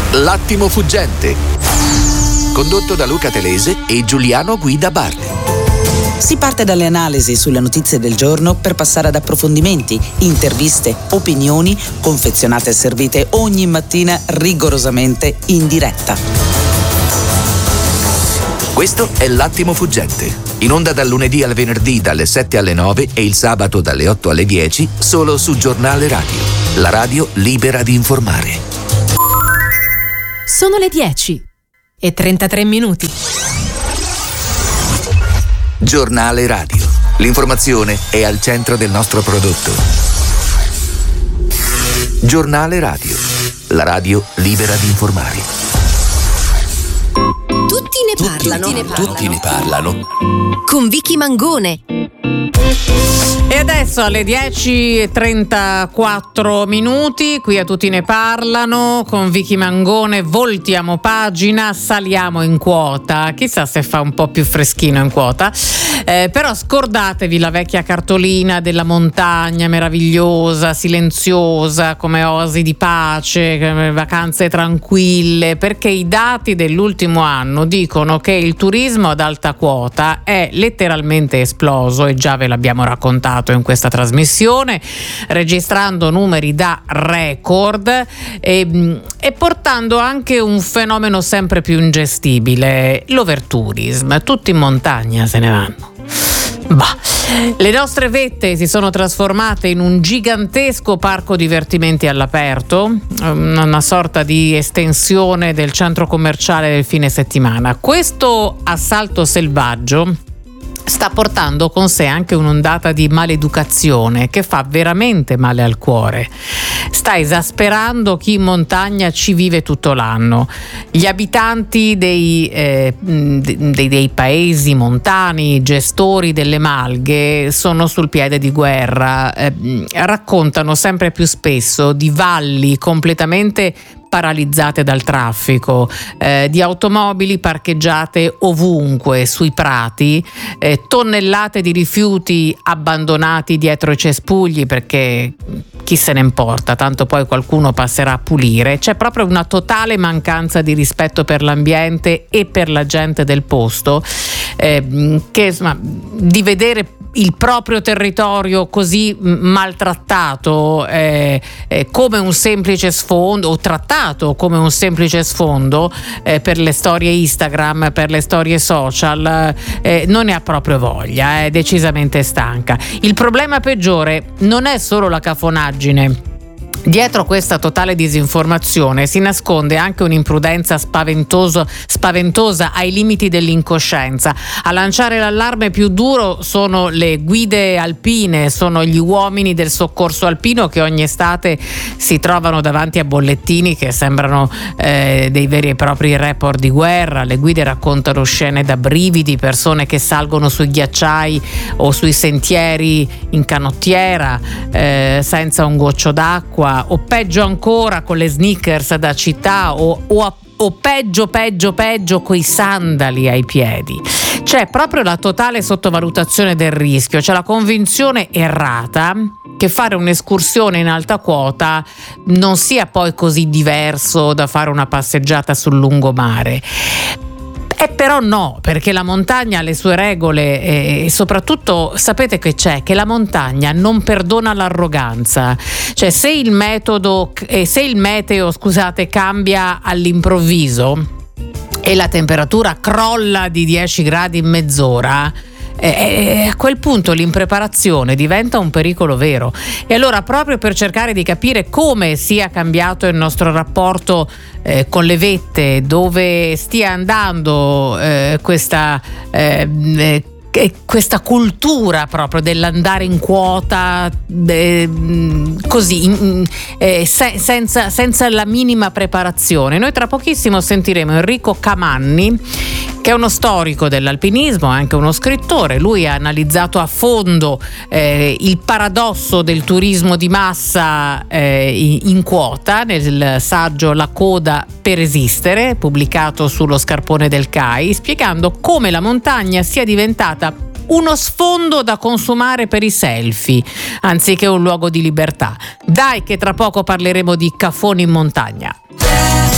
L'attimo fuggente, condotto da Luca Telese e Giuliano Guida Bardi. Si parte dalle analisi sulle notizie del giorno per passare ad approfondimenti, interviste, opinioni, confezionate e servite ogni mattina rigorosamente in diretta. Questo è L'attimo fuggente, in onda dal lunedì al venerdì dalle 7 alle 9 e il sabato dalle 8 alle 10, solo su Giornale Radio, la radio libera di informare. Sono le 10:33. Giornale Radio, l'informazione è al centro del nostro prodotto. Giornale Radio, la radio libera di informare. Tutti ne parlano. Con Vicky Mangone. E adesso alle 10:34 qui a Tutti ne parlano con Vicky Mangone. Voltiamo pagina, saliamo in quota, chissà se fa un po' più freschino in quota, però scordatevi la vecchia cartolina della montagna meravigliosa, silenziosa, come oasi di pace, vacanze tranquille, perché i dati dell'ultimo anno dicono che il turismo ad alta quota è letteralmente esploso, e già ve l'abbiamo raccontato in questa trasmissione, registrando numeri da record e portando anche un fenomeno sempre più ingestibile, l'overtourism. Tutti in montagna se ne vanno. Le nostre vette si sono trasformate in un gigantesco parco divertimenti all'aperto, una sorta di estensione del centro commerciale del fine settimana. Questo assalto selvaggio sta portando con sé anche un'ondata di maleducazione che fa veramente male al cuore. Sta esasperando chi in montagna ci vive tutto l'anno. Gli abitanti dei paesi montani, gestori delle malghe, sono sul piede di guerra. Raccontano sempre più spesso di valli completamente paralizzate dal traffico, di automobili parcheggiate ovunque sui prati, tonnellate di rifiuti abbandonati dietro i cespugli, perché chi se ne importa, tanto poi qualcuno passerà a pulire. C'è proprio una totale mancanza di rispetto per l'ambiente e per la gente del posto, che insomma, di vedere il proprio territorio così maltrattato come un semplice sfondo, o trattato come un semplice sfondo per le storie Instagram, per le storie social, non ne ha proprio voglia, è decisamente stanca. Il problema peggiore non è solo la cafonaggine. Dietro questa totale disinformazione si nasconde anche un'imprudenza spaventosa ai limiti dell'incoscienza. A lanciare l'allarme più duro sono le guide alpine, sono gli uomini del soccorso alpino che ogni estate si trovano davanti a bollettini che sembrano dei veri e propri report di guerra. Le guide raccontano scene da brividi, persone che salgono sui ghiacciai o sui sentieri in canottiera senza un goccio d'acqua, o peggio ancora con le sneakers da città, o peggio coi sandali ai piedi. C'è proprio la totale sottovalutazione del rischio, c'è la convinzione errata che fare un'escursione in alta quota non sia poi così diverso da fare una passeggiata sul lungomare. E però no, perché la montagna ha le sue regole e soprattutto sapete che c'è, che la montagna non perdona l'arroganza. Cioè se il meteo cambia all'improvviso e la temperatura crolla di 10 gradi in mezz'ora, a quel punto l'impreparazione diventa un pericolo vero. E allora, proprio per cercare di capire come sia cambiato il nostro rapporto con le vette, dove stia andando questa cultura proprio dell'andare in quota così senza la minima preparazione, noi tra pochissimo sentiremo Enrico Camanni, che è uno storico dell'alpinismo, anche uno scrittore. Lui ha analizzato a fondo il paradosso del turismo di massa in quota nel saggio La coda per esistere, pubblicato sullo scarpone del CAI, spiegando come la montagna sia diventata uno sfondo da consumare per i selfie anziché un luogo di libertà. Dai che tra poco parleremo di cafoni in montagna.